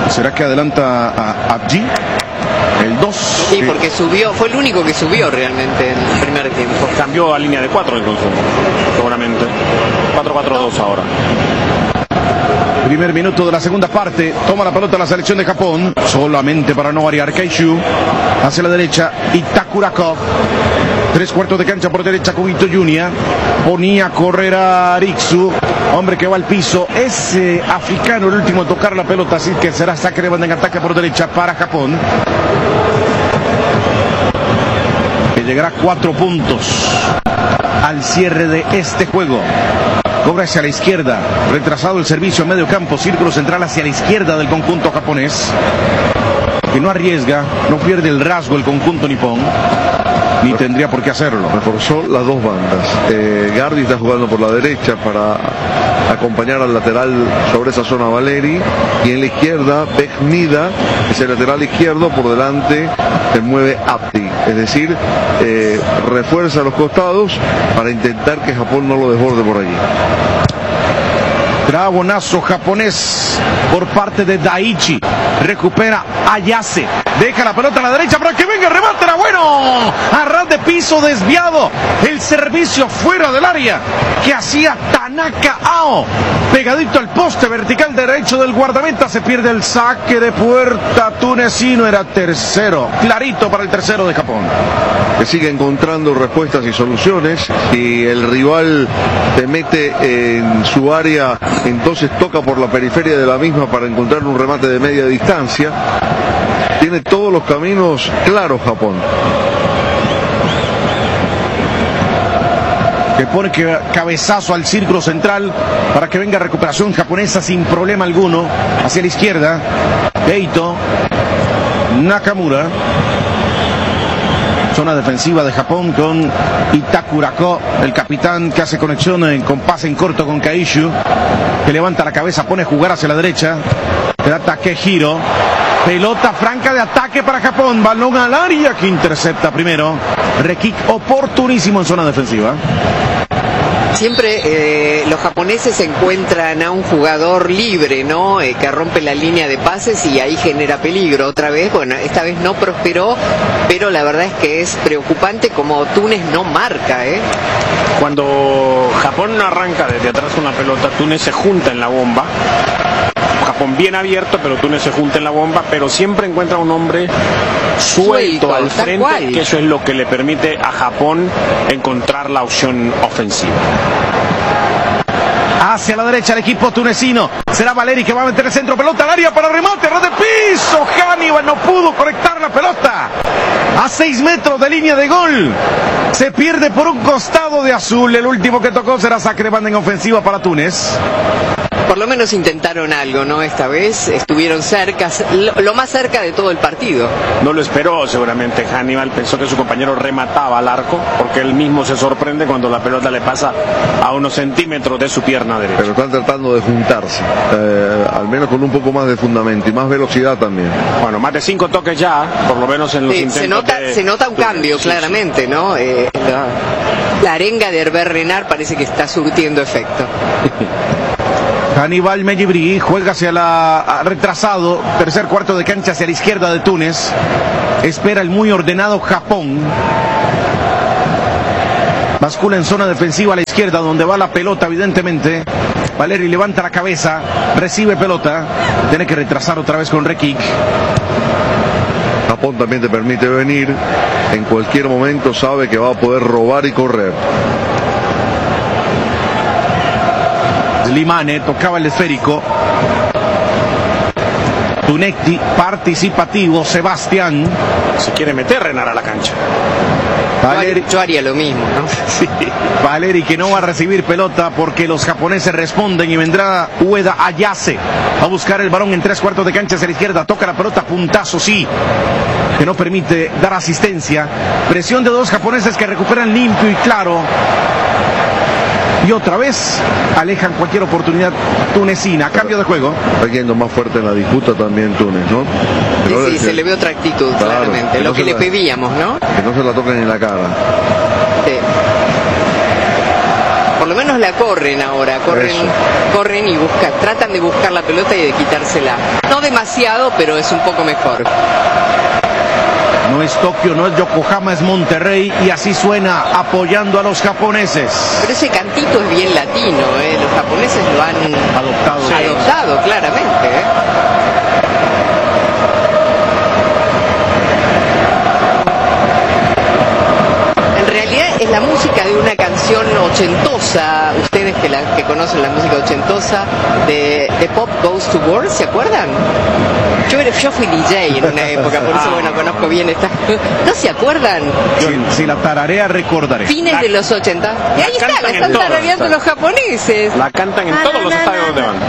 ¿Será que adelanta a Abdi? El 2. Sí, porque subió, fue el único que subió realmente en el primer tiempo. Cambió a línea de 4 el consumo, seguramente. 4-4-2 ahora. Primer minuto de la segunda parte. Toma la pelota la selección de Japón. Solamente para no variar. Keishu hacia la derecha. Itakurako. 3/4 de cancha por derecha con Ito Junia. Ponía a correr a Rixu. Hombre que va al piso. Es africano el último a tocar la pelota. Así que será saque de banda en ataque por derecha para Japón. Que llegará a 4 puntos al cierre de este juego. Cobra hacia la izquierda, retrasado el servicio a medio campo, círculo central hacia la izquierda del conjunto japonés, que no arriesga, no pierde el rasgo el conjunto nipón, ni tendría por qué hacerlo. Reforzó las dos bandas. Gardi está jugando por la derecha para acompañar al lateral sobre esa zona Valeri, y en la izquierda Bejmida es el lateral izquierdo, por delante se mueve Abdi, es decir, refuerza los costados para intentar que Japón no lo desborde por allí. Dragonazo japonés por parte de Daichi. Recupera Ayase. Deja la pelota a la derecha para que venga, remate, era bueno. A ras de piso desviado. El servicio fuera del área que hacía Tanaka Ao. Pegadito al poste vertical derecho del guardameta. Se pierde el saque de puerta tunecino. Era tercero. Clarito para el tercero de Japón. Que sigue encontrando respuestas y soluciones. Si el rival te mete en su área, entonces toca por la periferia de la misma para encontrar un remate de media distancia. Tiene todos los caminos claros Japón. Que pone cabezazo al círculo central para que venga recuperación japonesa sin problema alguno. Hacia la izquierda, Eito, Nakamura. Zona defensiva de Japón con Itakurako, el capitán que hace conexión con pase en corto con Keishu, que levanta la cabeza, pone a jugar hacia la derecha. Queda Takehiro. Pelota franca de ataque para Japón. Balón al área que intercepta primero. Rekick oportunísimo en zona defensiva. Siempre los japoneses encuentran a un jugador libre, ¿no? Que rompe la línea de pases y ahí genera peligro. Otra vez, bueno, esta vez no prosperó, pero la verdad es que es preocupante como Túnez no marca, Cuando Japón arranca desde atrás una pelota, Túnez se junta en la bomba. Japón bien abierto, pero Túnez se junta en la bomba, pero siempre encuentra un hombre suelto al frente, que eso es lo que le permite a Japón encontrar la opción ofensiva. Hacia la derecha el equipo tunecino. Será Valeri que va a meter el centro, pelota al área para remate, ras de piso. Hannibal no pudo conectar la pelota. A 6 metros de línea de gol. Se pierde por un costado de azul. El último que tocó será saque de banda en ofensiva para Túnez. Por lo menos intentaron algo, ¿no? Esta vez estuvieron cerca, lo más cerca de todo el partido. No lo esperó seguramente Hannibal, pensó que su compañero remataba al arco, porque él mismo se sorprende cuando la pelota le pasa a unos centímetros de su pierna derecha. Pero están tratando de juntarse, al menos con un poco más de fundamento y más velocidad también. Bueno, más de 5 toques ya, por lo menos en los intentos. Se nota un cambio, claramente, ¿no? La arenga de Herbert Renard parece que está surtiendo efecto. Hannibal Mejibri juega hacia la retrasado, tercer cuarto de cancha hacia la izquierda de Túnez. Espera el muy ordenado Japón. Bascula en zona defensiva a la izquierda, donde va la pelota evidentemente. Valeri levanta la cabeza, recibe pelota, tiene que retrasar otra vez con Rekick. Japón también te permite venir, en cualquier momento sabe que va a poder robar y correr. Limane tocaba el esférico. Tunecti participativo. Sebastián se quiere meter Renard a la cancha. Valeri, yo haría lo mismo, ¿no? Sí. Valeri que no va a recibir pelota porque los japoneses responden y vendrá Ueda Ayase a buscar el balón en 3/4 de cancha hacia la izquierda. Toca la pelota, puntazo, sí, que no permite dar asistencia. Presión de dos japoneses que recuperan limpio y claro. Y otra vez alejan cualquier oportunidad tunecina. Cambio de juego. Está yendo más fuerte en la disputa también Túnez, ¿no? Sí, se le ve otra actitud, claro, claramente. Lo que le pedíamos, ¿no? Que no se la toquen en la cara. Sí. Por lo menos la corren ahora, corren y tratan de buscar la pelota y de quitársela. No demasiado, pero es un poco mejor. No es Tokio, no es Yokohama, es Monterrey, y así suena, apoyando a los japoneses. Pero ese cantito es bien latino, los japoneses lo han adoptado claramente. En realidad es la música de una canción ochentosa, ustedes que conocen la música ochentosa, de Pop Goes to War, ¿se acuerdan? Yo fui DJ en una época, por eso conozco bien esta. ¿No se acuerdan? Si la tararea recordaré. Fines de los 80. Y ahí la están tarareando los japoneses. La cantan en todos los estadios donde van.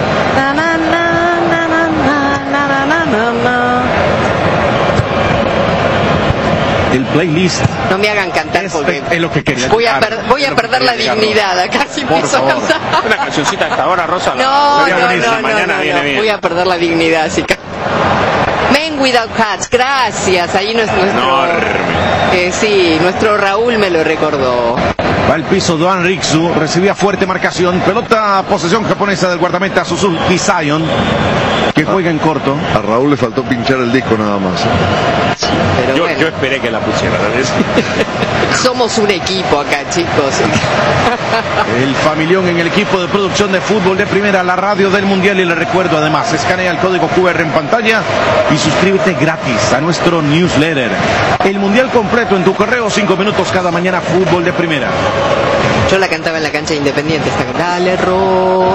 El playlist. No me hagan cantar porque es lo que quería. Voy a perder la dignidad acá si empiezo a cantar. Una cancioncita hasta ahora, Rosa. No, viene bien. voy a perder la dignidad así que. Men Without Hats, gracias. Ahí no es nuestro. Nuestro Raúl me lo recordó. Va al piso Doan Riksu, recibía fuerte marcación, pelota posesión japonesa del guardameta Suzuki Zion, que juega en corto. A Raúl le faltó pinchar el disco nada más. Yo esperé que la pusiera. Somos un equipo acá, chicos. El familión en el equipo de producción de fútbol de primera, la radio del mundial, y le recuerdo además, escanea el código QR en pantalla y suscríbete gratis a nuestro newsletter. El mundial completo en tu correo, 5 minutos cada mañana, fútbol de primera. Yo la cantaba en la cancha Independiente, dale Ro.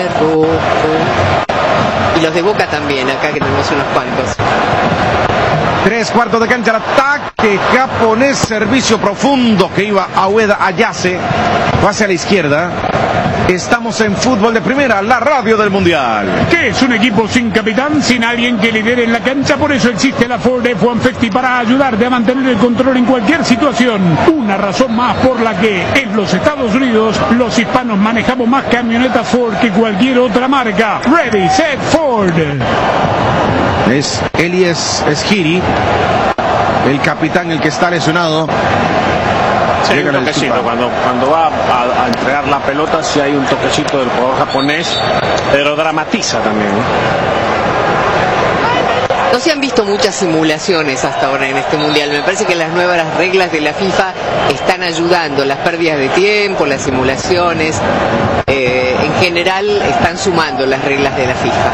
Y los de Boca también, acá que tenemos unos cuantos. 3/4 de cancha, el ataque japonés, servicio profundo que iba a Ueda Ayase, pase a la izquierda. Estamos en fútbol de primera, la radio del mundial. ¿Qué es un equipo sin capitán, sin alguien que lidere en la cancha? Por eso existe la Ford F-150 para ayudarte a mantener el control en cualquier situación. Una razón más por la que en los Estados Unidos los hispanos manejamos más camionetas Ford que cualquier otra marca. Ready, set, Ford. Es Elias Esgiri, el capitán, el que está lesionado. Sí, hay un toquecito cuando va a entregar la pelota, sí hay un toquecito del jugador japonés, pero dramatiza también. No se han visto muchas simulaciones hasta ahora en este mundial. Me parece que las nuevas reglas de la FIFA están ayudando. Las pérdidas de tiempo, las simulaciones, en general están sumando las reglas de la FIFA.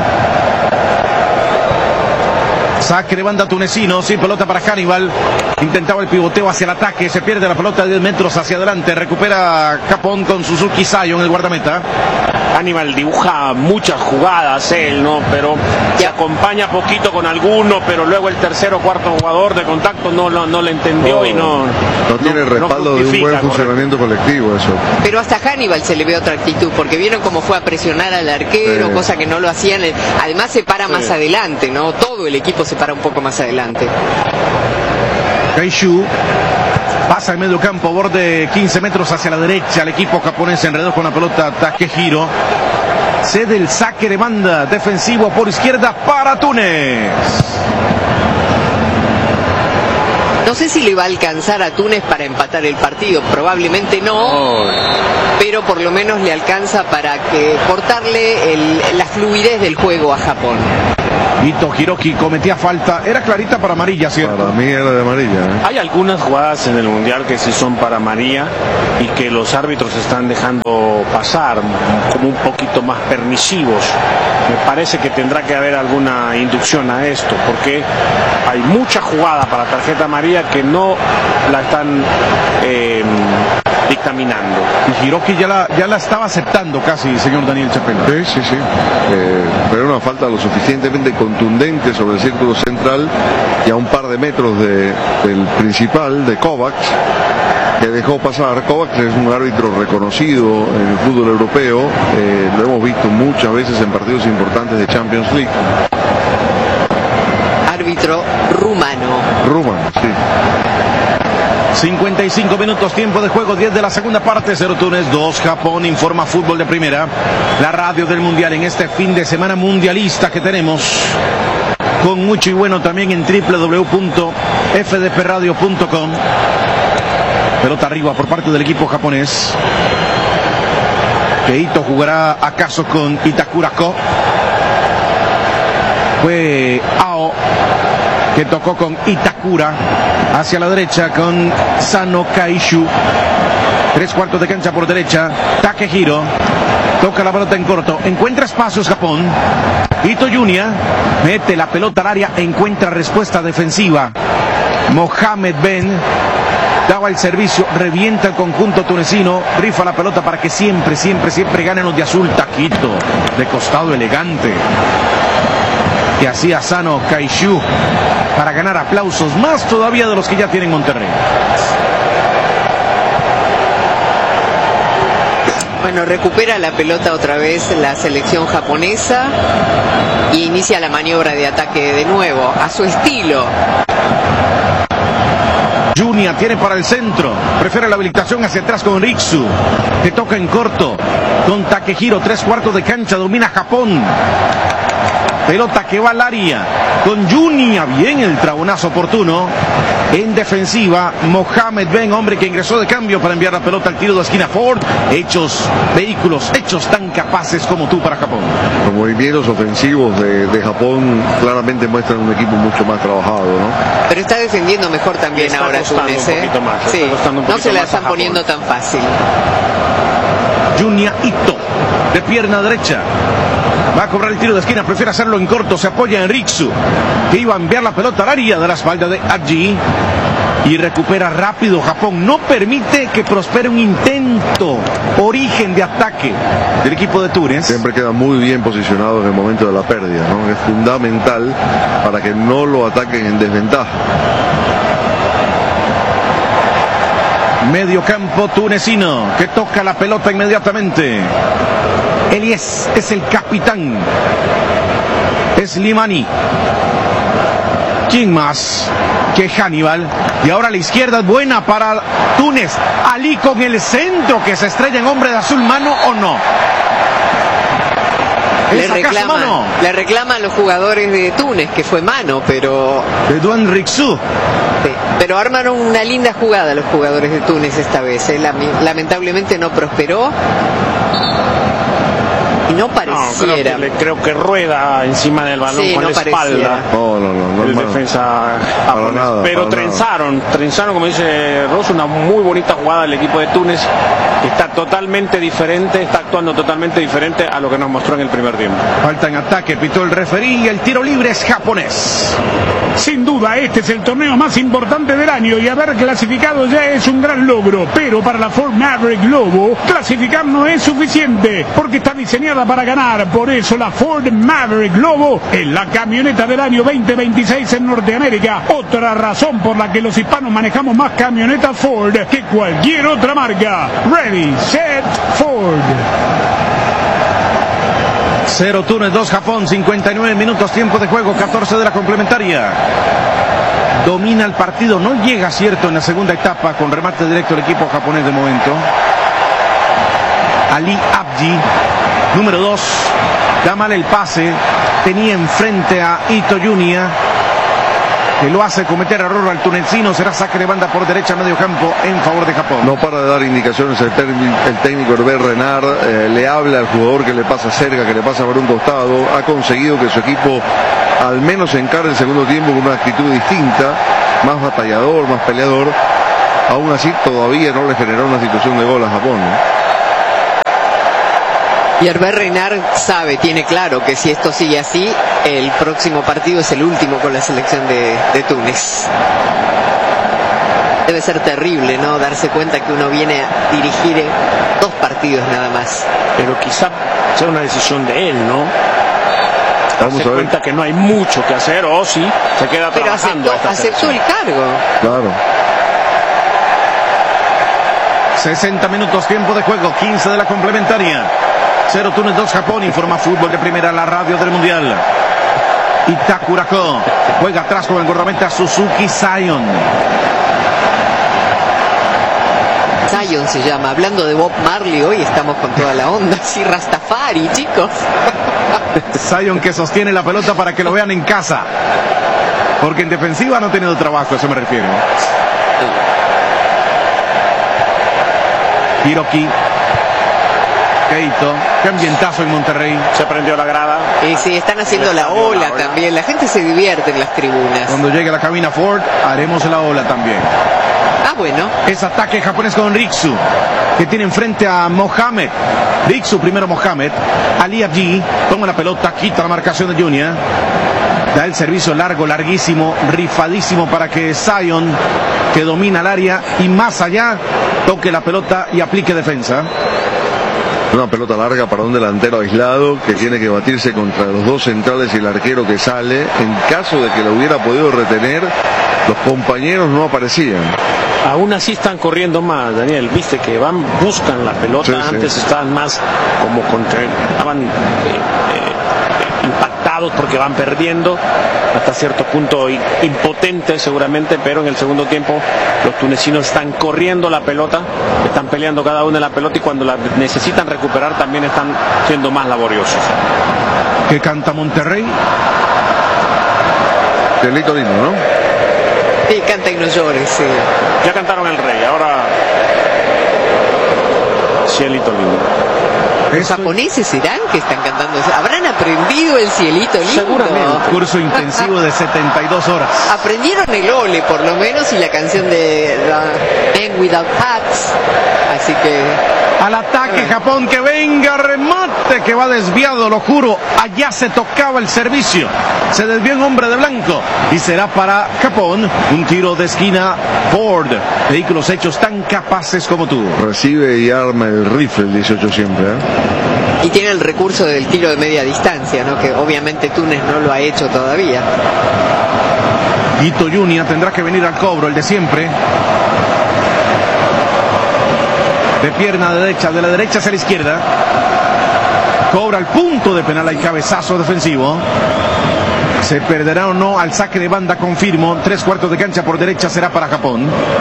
Saque de banda tunecino, sí, pelota para Hannibal. Intentaba el pivoteo hacia el ataque, se pierde la pelota de 10 metros hacia adelante. Recupera Japón con Suzuki Zion, el guardameta. Hannibal dibuja muchas jugadas él, ¿no? Pero se acompaña poquito con alguno, pero luego el tercero o cuarto jugador de contacto no le entendió y no tiene el respaldo de un buen funcionamiento colectivo eso. Pero hasta Hannibal se le ve otra actitud, porque vieron cómo fue a presionar al arquero, cosa que no lo hacían. Además se para más adelante, ¿no? Todo el equipo se para un poco más adelante. Kaishu pasa en medio campo, borde 15 metros hacia la derecha. El equipo japonés enredó con la pelota. Takehiro cede el saque de banda defensivo por izquierda para Túnez. No sé si le va a alcanzar a Túnez para empatar el partido, probablemente no, pero por lo menos le alcanza para cortarle la fluidez del juego a Japón. Ito Hiroki cometía falta, era clarita para amarilla, ¿cierto? Para mí era de amarilla. Hay algunas jugadas en el mundial que sí son para amarilla y que los árbitros están dejando pasar, como un poquito más permisivos. Me parece que tendrá que haber alguna inducción a esto, porque hay mucha jugada para tarjeta amarilla que no la están dictaminando. Y Hiroki ya la estaba aceptando casi, señor Daniel Chapela. Sí. Pero era una falta lo suficientemente contundente sobre el círculo central y a un par de metros del principal, de Kovacs, que dejó pasar. Kovacs es un árbitro reconocido en el fútbol europeo, lo hemos visto muchas veces en partidos importantes de Champions League. Árbitro rumano. Sí. 55 minutos, tiempo de juego, 10 de la segunda parte, 0 Túnez, 2 Japón. Informa fútbol de primera, la radio del mundial en este fin de semana mundialista que tenemos, con mucho y bueno también en www.fdpradio.com. Pelota arriba por parte del equipo japonés. Keito jugará acaso con Itakurako. Fue Ao que tocó con Itakura. Hacia la derecha con Sano Kaishu. 3/4 de cancha por derecha. Takehiro. Toca la pelota en corto. Encuentra espacios Japón. Ito Junya mete la pelota al área. Encuentra respuesta defensiva. Mohamed Ben daba el servicio. Revienta el conjunto tunecino. Rifa la pelota para que siempre ganen los de azul. Taquito de costado elegante que hacía Sano Kaishu para ganar aplausos más todavía de los que ya tienen Monterrey. Bueno, recupera la pelota otra vez la selección japonesa y inicia la maniobra de ataque de nuevo, a su estilo. Junya tiene para el centro, prefiere la habilitación hacia atrás con Riksu, que toca en corto con Takehiro. 3/4 de cancha, domina Japón. Pelota que va al área con Junya, bien el trabonazo oportuno. En defensiva, Mohamed Ben, hombre que ingresó de cambio para enviar la pelota al tiro de esquina. Ford, vehículos hechos tan capaces como tú para Japón. Los movimientos ofensivos de Japón claramente muestran un equipo mucho más trabajado, ¿no? Pero está defendiendo mejor también ahora Túnez, ¿eh? Sí, no se la están poniendo tan fácil. Junya Ito, de pierna derecha. Va a cobrar el tiro de esquina, prefiere hacerlo en corto, se apoya en Riksu, que iba a enviar la pelota al área de la espalda de Aji. Y recupera rápido Japón. No permite que prospere un intento, origen de ataque del equipo de Túnez. Siempre queda muy bien posicionado en el momento de la pérdida, ¿no? Es fundamental para que no lo ataquen en desventaja. Medio campo tunecino, que toca la pelota inmediatamente. Elies es el capitán. Es Limani. ¿Quién más que Hannibal? Y ahora la izquierda es buena para Túnez. Ali con el centro que se estrella en hombre de azul. ¿Mano o no? Le reclaman los jugadores de Túnez que fue mano, pero... Edouard Riksu. Sí, pero armaron una linda jugada los jugadores de Túnez esta vez. Lamentablemente no prosperó. Y no pareciera. Creo que rueda encima del balón, sí, con la espalda. No, el defensa japonés. Pero trenzaron, como dice Ross, una muy bonita jugada del equipo de Túnez. Está totalmente diferente, está actuando totalmente diferente a lo que nos mostró en el primer tiempo. Falta en ataque, pitó el referí y el tiro libre es japonés. Sin duda, este es el torneo más importante del año y haber clasificado ya es un gran logro. Pero para la Ford Maverick Lobo, clasificar no es suficiente porque está diseñada para ganar. Por eso la Ford Maverick Lobo es la camioneta del año 2026 en Norteamérica. Otra razón por la que los hispanos manejamos más camionetas Ford que cualquier otra marca. Ready, set, Ford. 0 Túnez, 2 Japón, 59 minutos, tiempo de juego, 14 de la complementaria. Domina el partido, no llega cierto en la segunda etapa con remate directo el equipo japonés de momento. Ali Abdi, número 2, da mal el pase, tenía enfrente a Ito Junya, que lo hace cometer error al tunecino. Será saque de banda por derecha, medio campo en favor de Japón. No para de dar indicaciones el técnico Hervé Renard, le habla al jugador que le pasa cerca, que le pasa por un costado. Ha conseguido que su equipo al menos encare el segundo tiempo con una actitud distinta, más batallador, más peleador. Aún así todavía no le generó una situación de gol a Japón, ¿no? Y Hervé Renard tiene claro que si esto sigue así, el próximo partido es el último con la selección de Túnez. Debe ser terrible, ¿no? Darse cuenta que uno viene a dirigir 2 partidos nada más. Pero quizá sea una decisión de él, ¿no? Darse cuenta que no hay mucho que hacer, o sí, se queda trabajando. Pero aceptó el cargo. Claro. 60 minutos, tiempo de juego, 15 de la complementaria. 0 Túnez, 2 Japón, informa Fútbol de Primera, la radio del Mundial. Itakurako juega atrás con el guardameta Suzuki Zion. Zion se llama. Hablando de Bob Marley, hoy estamos con toda la onda. Sí, Rastafari, chicos. Zion que sostiene la pelota para que lo vean en casa. Porque en defensiva no ha tenido trabajo, a eso me refiero. Hiroki. Keito, qué ambientazo en Monterrey. Se prendió la grada. Y sí, están haciendo la ola también. La gente se divierte en las tribunas. Cuando llegue la cabina Ford, haremos la ola también. Ah, bueno. Es ataque japonés con Riksu, que tiene enfrente a Mohamed. Riksu, primero Mohamed. Ali Abdi, toma la pelota, quita la marcación de Junior. Da el servicio largo, larguísimo, rifadísimo para que Zion, que domina el área y más allá, toque la pelota y aplique defensa. Una pelota larga para un delantero aislado que tiene que batirse contra los dos centrales y el arquero que sale. En caso de que lo hubiera podido retener, los compañeros no aparecían. Aún así están corriendo más, Daniel. Viste que buscan la pelota. Sí, antes sí. estaban más como estaban impactados porque van perdiendo, hasta cierto punto impotentes seguramente, pero en el segundo tiempo los tunecinos están corriendo la pelota, están peleando cada uno en la pelota y cuando la necesitan recuperar también están siendo más laboriosos. ¿Qué canta Monterrey? Cielito lindo, ¿no? Sí, canta y no llores, sí. Ya cantaron el rey, ahora Cielito lindo. ¿Los japoneses serán que están cantando? ¿Habrán aprendido el cielito lindo? Seguramente. Curso intensivo de 72 horas. Aprendieron el ole, por lo menos, y la canción de Men Without Hats. Así que... Al ataque Japón, que venga, remate, que va desviado, lo juro. Allá se tocaba el servicio. Se desvió en hombre de blanco. Y será para Japón un tiro de esquina Ford. Vehículos hechos tan capaces como tú. Recibe y arma el rifle el 18 siempre, ¿eh? Y tiene el recurso del tiro de media distancia, ¿no? Que obviamente Túnez no lo ha hecho todavía. Guito Junior tendrá que venir al cobro, el de siempre. De pierna derecha, de la derecha hacia la izquierda. Cobra el punto de penal, hay cabezazo defensivo. Se perderá o no al saque de banda, confirmo. 3/4 de cancha por derecha será para Japón.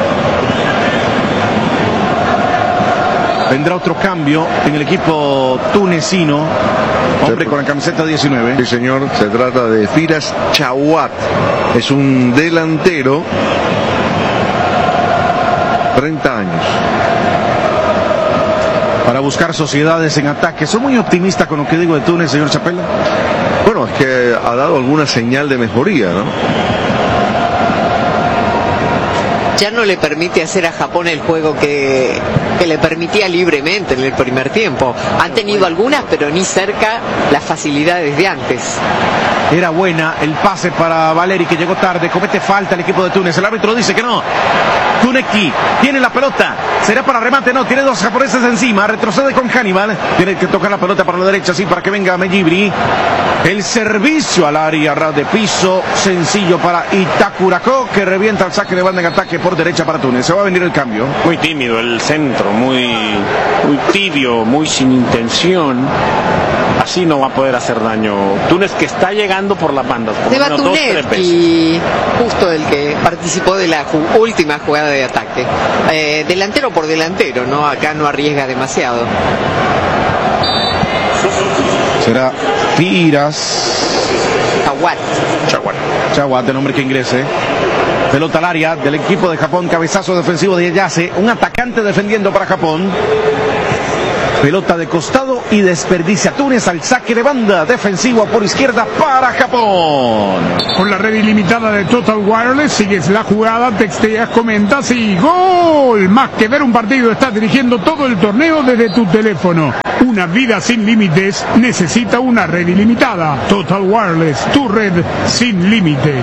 Vendrá otro cambio en el equipo tunecino. Hombre con la camiseta 19. Sí, señor, se trata de Firas Chawat. Es un delantero, 30 años. Para buscar sociedades en ataque. Soy muy optimista con lo que digo de Túnez, señor Chapela. Bueno, es que ha dado alguna señal de mejoría, ¿no? Ya no le permite hacer a Japón el juego que le permitía libremente en el primer tiempo. Han tenido algunas, pero ni cerca las facilidades de antes. Era buena el pase para Valeri, que llegó tarde. Comete falta el equipo de Túnez. El árbitro dice que no. Tuneki tiene la pelota. Será para remate, no. Tiene dos japoneses encima. Retrocede con Hannibal. Tiene que tocar la pelota para la derecha, sí, para que venga Mejibri. El servicio al área, ras de piso. Sencillo para Itakurako, que revienta el saque de banda en ataque por derecha para Túnez. Se va a venir el cambio. Muy tímido el centro, muy tibio, muy sin intención. Así no va a poder hacer daño. Túnez, que está llegando por las bandas. Por Se lo va menos 2-3 veces. y justo el que participó de la última jugada de ataque. Delantero por delantero, ¿no? Acá no arriesga demasiado. Será Firas Chawat, de nombre que ingrese. Pelota al área del equipo de Japón. Cabezazo defensivo de Ayase. Un atacante defendiendo para Japón. Pelota de costado y desperdicia Túnez al saque de banda. Defensivo por izquierda para Japón. Con la red ilimitada de Total Wireless, sigues la jugada, texteas, comentas y ¡gol! Más que ver un partido, estás dirigiendo todo el torneo desde tu teléfono. Una vida sin límites necesita una red ilimitada. Total Wireless, tu red sin límites.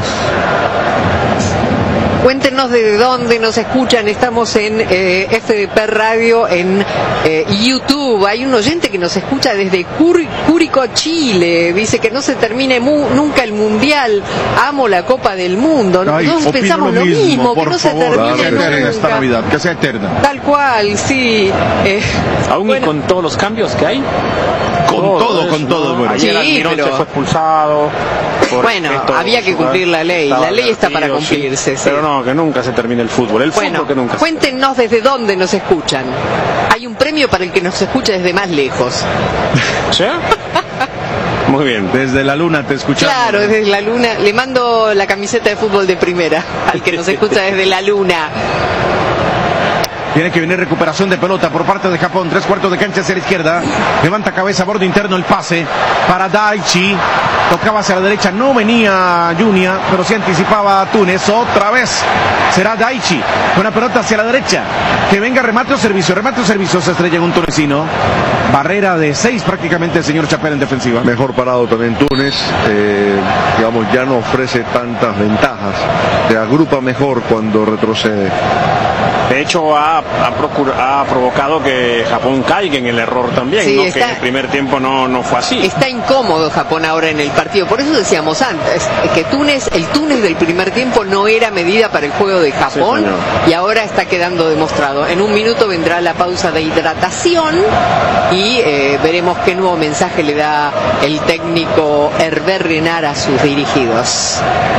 Cuéntenos de dónde nos escuchan. Estamos en FDP Radio, en YouTube. Hay un oyente que nos escucha desde Curicó, Chile. Dice que no se termine nunca el Mundial. Amo la Copa del Mundo. Ay, Nosotros opino pensamos lo mismo, que no se termine que sea eterna esta nunca. Navidad, que sea eterna. Tal cual, sí. Aún bueno. y con todos los cambios que hay. Con todo, bueno. Ayer Sí, Almirón pero- se fue expulsado. Bueno, había que cumplir la ley. La ley está para cumplirse, sí. Pero no, que nunca se termine el fútbol. El Bueno, fútbol que nunca se cuéntenos desde dónde nos escuchan. Hay un premio para el que nos escucha desde más lejos. ¿Sí? Muy bien. Desde la luna te escuchamos. Claro, desde la luna. Le mando la camiseta de fútbol de primera al que nos escucha desde la luna. Tiene que venir recuperación de pelota por parte de Japón. 3/4 de cancha hacia la izquierda. Levanta cabeza, borde interno el pase para Daichi. Tocaba hacia la derecha, no venía Junia, pero sí anticipaba a Túnez. Otra vez será Daichi. Una pelota hacia la derecha. Que venga remate o servicio. Remate o servicio, se estrella en un tunecino. Barrera de 6 prácticamente el señor Chapela en defensiva. Mejor parado también Túnez. Digamos, ya no ofrece tantas ventajas. Se agrupa mejor cuando retrocede. De hecho, ha provocado que Japón caiga en el error también, sí, ¿no? Que en el primer tiempo no fue así. Está incómodo Japón ahora en el partido. Por eso decíamos antes que el Túnez del primer tiempo no era medida para el juego de Japón, sí, y ahora está quedando demostrado. En un minuto vendrá la pausa de hidratación y veremos qué nuevo mensaje le da el técnico Hervé Renard a sus dirigidos.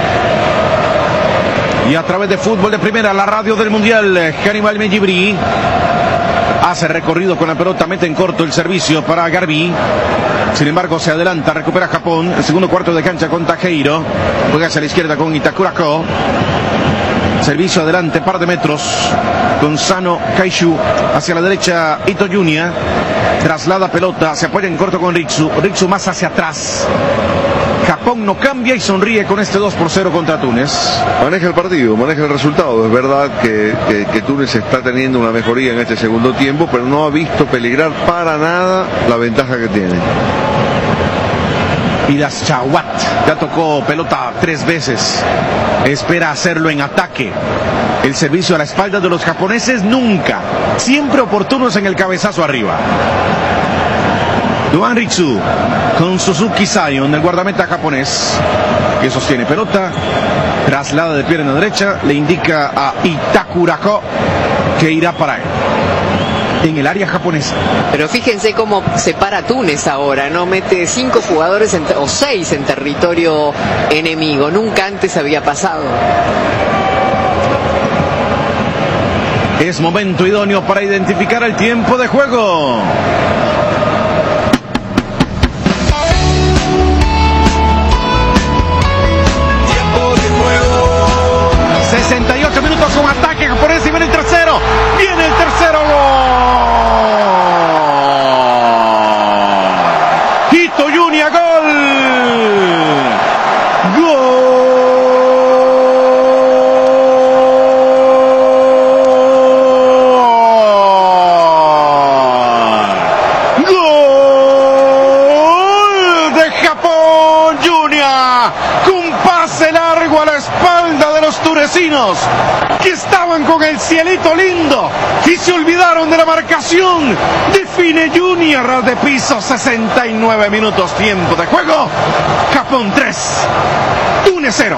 Y a través de Fútbol de Primera, la radio del Mundial, Hannibal Mejibri hace recorrido con la pelota, mete en corto el servicio para Garbi. Sin embargo, se adelanta, recupera Japón. El segundo cuarto de cancha con Takeiro. Juega hacia la izquierda con Itakurako. Servicio adelante, par de metros con Sano Kaishu. Hacia la derecha, Ito Junia. Traslada pelota, se apoya en corto con Ritsu. Ritsu más hacia atrás. Japón no cambia y sonríe con este 2-0 contra Túnez. Maneja el partido, maneja el resultado. Es verdad que Túnez está teniendo una mejoría en este segundo tiempo, pero no ha visto peligrar para nada la ventaja que tiene. Pidas Chawat ya tocó pelota 3 veces. Espera hacerlo en ataque. El servicio a la espalda de los japoneses nunca. Siempre oportunos en el cabezazo arriba. Duan Ritsu con Suzuki Zion, el guardameta japonés, que sostiene pelota, traslada de pierna derecha, le indica a Itakurako que irá para él en el área japonesa. Pero fíjense cómo se para Túnez ahora, ¿no? Mete 5 jugadores o 6 en territorio enemigo. Nunca antes había pasado. Es momento idóneo para identificar el tiempo de juego. 68 minutos con ataque japonés y viene el tercero. Viene el tercero. ¡Gol! Ito Junia, gol. Gol de Japón, Junia, con pase largo a la espalda de los tunecinos, que estaban con el cielito lindo y se olvidaron de la marcación. Define Junia, ras de piso. 69 minutos tiempo de juego. Japón 3, Túnez 0.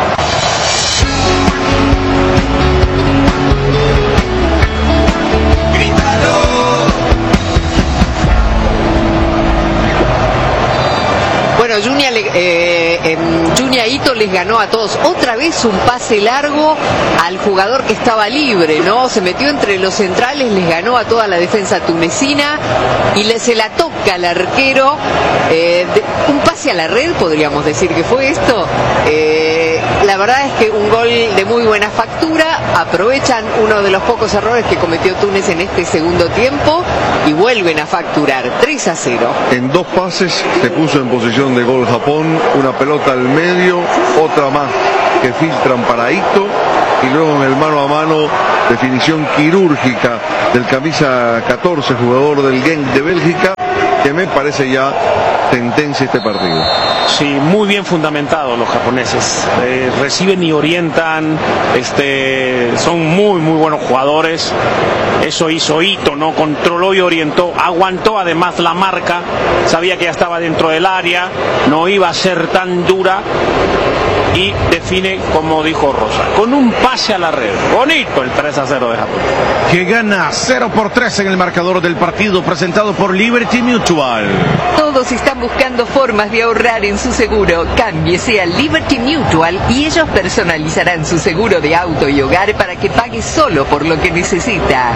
Bueno, Junia Ito les ganó a todos. Otra vez un pase largo al jugador que estaba libre, ¿no? Se metió entre los centrales, les ganó a toda la defensa tunecina y se la toca al arquero. Un pase a la red, podríamos decir que fue esto. La verdad es que un gol de muy buena factura. Aprovechan uno de los pocos errores que cometió Túnez en este segundo tiempo y vuelven a facturar 3-0. En 2 pases se puso en posición de gol Japón, una pelota al medio, otra más que filtran para Ito, y luego en el mano a mano, definición quirúrgica del camisa 14, jugador del Genk de Bélgica, que me parece ya sentencia este partido. Sí, muy bien fundamentados los japoneses. Reciben y orientan, son muy buenos jugadores. Eso hizo Ito, ¿no? Controló y orientó, aguantó además la marca, sabía que ya estaba dentro del área, no iba a ser tan dura y define, como dijo Rosa, con un pase a la red. Bonito el 3-0 de Japón. Que gana 0-3 en el marcador del partido, presentado por Liberty Mutual. Todos están buscando formas de ahorrar en su seguro. Cámbiese a Liberty Mutual y ellos personalizarán su seguro de auto y hogar para que pague solo por lo que necesita.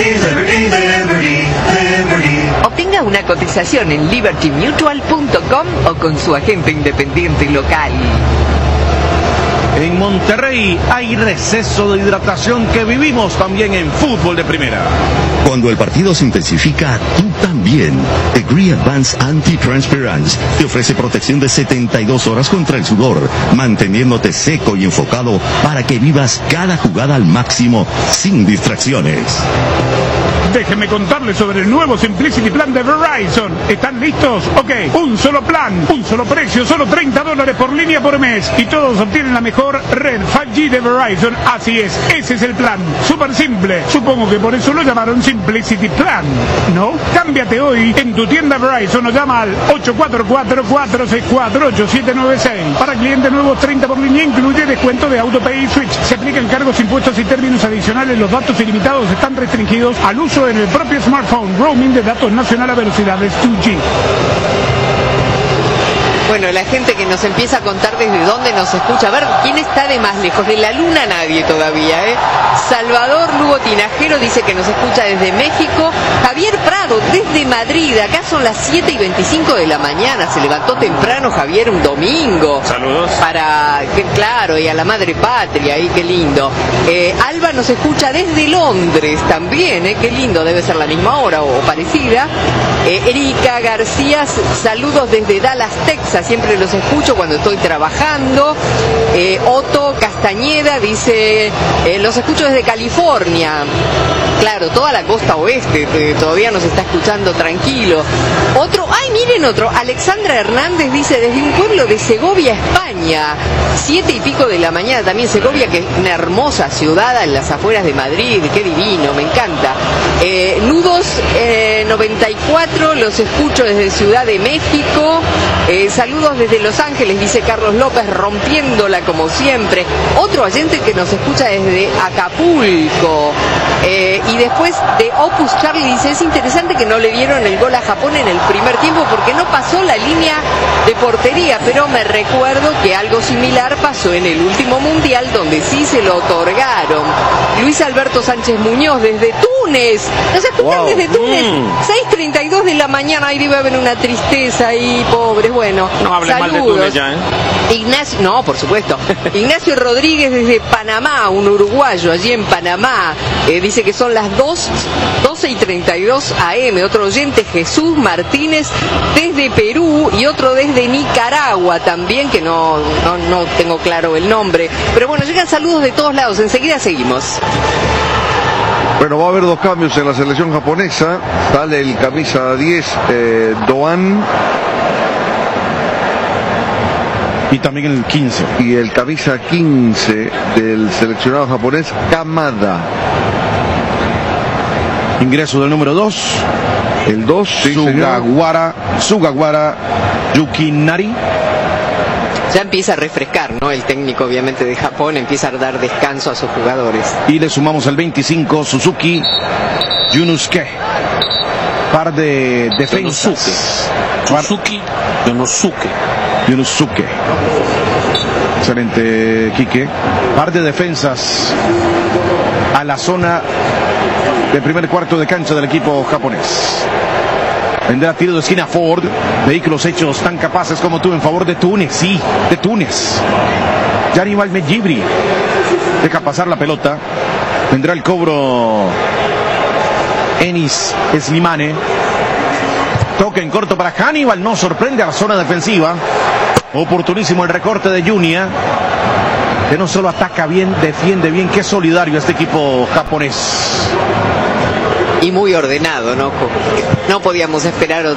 Obtenga una cotización en libertymutual.com o con su agente independiente local. En Monterrey hay receso de hidratación que vivimos también en fútbol de primera. Cuando el partido se intensifica, tú también. Agree Advance Anti-Transpirance te ofrece protección de 72 horas contra el sudor, manteniéndote seco y enfocado para que vivas cada jugada al máximo, sin distracciones. Déjenme contarles sobre el nuevo Simplicity Plan de Verizon. ¿Están listos? Ok, un solo plan, un solo precio, solo $30 por línea por mes. Y todos obtienen la mejor red 5G de Verizon. Así es, ese es el plan. Súper simple. Supongo que por eso lo llamaron Simplicity Plan, ¿no? Cámbiate hoy en tu tienda Verizon o llama al 844-464-8796. Para clientes nuevos, 30 por línea, incluye descuento de AutoPay y Switch. Se aplican cargos, impuestos y términos adicionales. Los datos ilimitados están restringidos al uso en el propio smartphone. Roaming de datos nacional a velocidades 2G. Bueno, la gente que nos empieza a contar desde dónde nos escucha. A ver, ¿quién está de más lejos? De la luna nadie todavía, ¿eh? Salvador Lugo Tinajero dice que nos escucha desde México. Javier Prado, desde Madrid. Acá son las 7:25 de la mañana. Se levantó temprano Javier un domingo. Saludos. Claro, y a la madre patria, ahí qué lindo. Alba nos escucha desde Londres también, qué lindo, debe ser la misma hora o parecida. Erika García, saludos desde Dallas, Texas. Siempre los escucho cuando estoy trabajando. Otto Castañeda dice, los escucho desde California. Claro, toda la costa oeste todavía nos está escuchando tranquilo. Miren otro, Alexandra Hernández dice desde un pueblo de Segovia, España, 7:00 de la mañana también. Segovia, que es una hermosa ciudad en las afueras de Madrid, qué divino, me encanta. Nudos 94, los escucho desde Ciudad de México. Saludos desde Los Ángeles, dice Carlos López, rompiéndola como siempre. Otro oyente que nos escucha desde Acapulco. Y después de Opus Charlie dice, es interesante que no le dieron el gol a Japón en el primer tiempo porque no pasó la línea de portería, pero me recuerdo que algo similar pasó en el último mundial donde sí se lo otorgaron. Luis Alberto Sánchez Muñoz desde Túnez, nos escuchan desde Túnez, 6:32 de la mañana. Ahí debe haber una tristeza ahí, pobres. Bueno, no hable mal de Túnez ya, Ignacio, no, por supuesto. Ignacio Rodríguez desde Panamá, un uruguayo allí en Panamá, dice que son las 12:32 AM. Otro oyente, Jesús Martínez desde Perú, y otro desde Nicaragua también, que no tengo claro el nombre. Pero bueno, llegan saludos de todos lados. Enseguida seguimos. Bueno, va a haber dos cambios en la selección japonesa. Sale el camisa 10, Doan. Y también el 15. Y el camisa 15 del seleccionado japonés, Kamada. Ingreso del número 2. El 2, sí, Sugawara Yukinari. Ya empieza a refrescar, ¿no? El técnico, obviamente, de Japón empieza a dar descanso a sus jugadores. Y le sumamos el 25, Suzuki Yunosuke. Par de defensas. Yunosuke. Excelente, Quique. Par de defensas a la zona del primer cuarto de cancha del equipo japonés. Vendrá tiro de esquina Ford. Vehículos hechos tan capaces como tú en favor de Túnez. Sí, de Túnez. Yanibal Medjibri deja pasar la pelota. Vendrá el cobro Enis Slimane. Toque en corto para Hannibal. No sorprende a la zona defensiva. Oportunísimo el recorte de Junia, que no solo ataca bien, defiende bien. Qué solidario este equipo japonés. Y muy ordenado, ¿no? No podíamos esperar